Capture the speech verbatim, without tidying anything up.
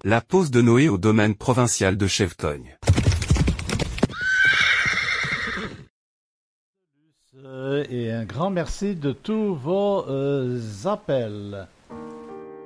La pose de Noé au domaine provincial de Chevetogne. Et un grand merci de tous vos euh, appels.